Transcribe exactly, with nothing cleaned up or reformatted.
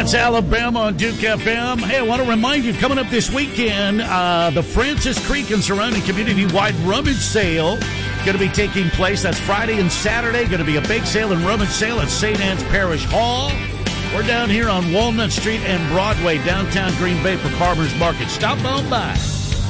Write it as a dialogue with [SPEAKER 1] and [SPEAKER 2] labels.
[SPEAKER 1] That's Alabama on Duke F M. Hey, I want to remind you, coming up this weekend, uh, the Francis Creek and surrounding community-wide rummage sale going to be taking place. That's Friday and Saturday. Going to be a bake sale and rummage sale at Saint Anne's Parish Hall. We're down here on Walnut Street and Broadway, downtown Green Bay for Farmers Market. Stop on by.